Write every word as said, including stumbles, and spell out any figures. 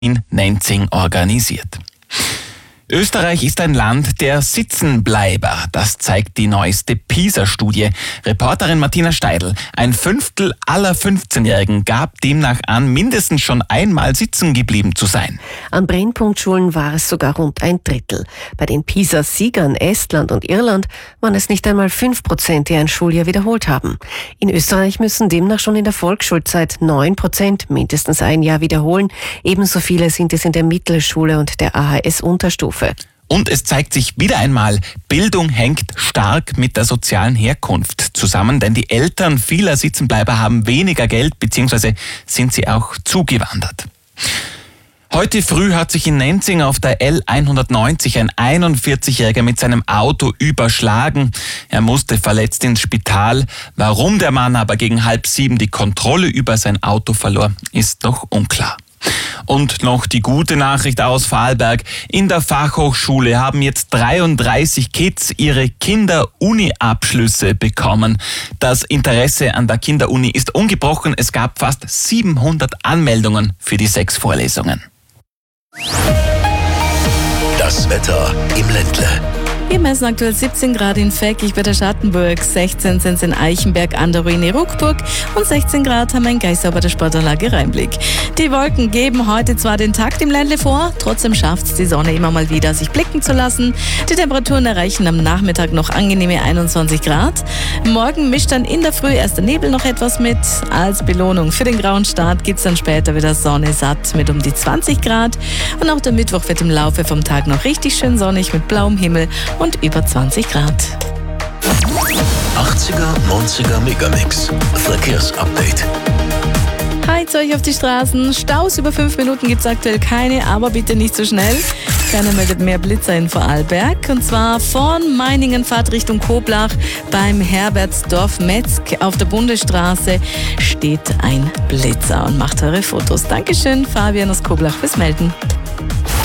in Nenzing organisiert. Österreich ist ein Land der Sitzenbleiber. Das zeigt die neueste PISA-Studie. Reporterin Martina Steidl. Ein Fünftel aller fünfzehnjährigen gab demnach an, mindestens schon einmal sitzen geblieben zu sein. An Brennpunktschulen war es sogar rund ein Drittel. Bei den PISA-Siegern Estland und Irland waren es nicht einmal fünf Prozent, die ein Schuljahr wiederholt haben. In Österreich müssen demnach schon in der Volksschulzeit neun Prozent mindestens ein Jahr wiederholen. Ebenso viele sind es in der Mittelschule und der A H S-Unterstufe. Und es zeigt sich wieder einmal, Bildung hängt stark mit der sozialen Herkunft zusammen, denn die Eltern vieler Sitzenbleiber haben weniger Geld bzw. sind sie auch zugewandert. Heute früh hat sich in Nenzing auf der L hundertneunzig ein einundvierzigjähriger mit seinem Auto überschlagen. Er musste verletzt ins Spital. Warum der Mann aber gegen halb sieben die Kontrolle über sein Auto verlor, ist noch unklar. Und noch die gute Nachricht aus Vorarlberg. In der Fachhochschule haben jetzt dreiunddreißig Kids ihre Kinder-Uni-Abschlüsse bekommen. Das Interesse an der Kinderuni ist ungebrochen. Es gab fast siebenhundert Anmeldungen für die sechs Vorlesungen. Das Wetter im Ländle. Wir messen aktuell siebzehn Grad in Feckich bei der Schattenburg, sechzehn sind es in Eichenberg an der Ruine Ruckburg und sechzehn Grad haben wir in Geisau bei der Sportanlage Rheinblick. Die Wolken geben heute zwar den Takt im Ländle vor, trotzdem schafft es die Sonne immer mal wieder, sich blicken zu lassen. Die Temperaturen erreichen am Nachmittag noch angenehme einundzwanzig Grad. Morgen mischt dann in der Früh erst der Nebel noch etwas mit. Als Belohnung für den grauen Start gibt es dann später wieder Sonne satt mit um die zwanzig Grad. Und auch der Mittwoch wird im Laufe vom Tag noch richtig schön sonnig mit blauem Himmel und über zwanzig Grad. achtziger, neunziger Megamix. Verkehrsupdate. Hi zu euch auf die Straßen. Staus über fünf Minuten gibt es aktuell keine, aber bitte nicht so schnell. Keiner meldet mehr Blitzer in Vorarlberg. Und zwar von Meiningenfahrt Richtung Koblach beim Herbertsdorf Metzg auf der Bundesstraße steht ein Blitzer und macht eure Fotos. Dankeschön, Fabian aus Koblach, fürs Melden.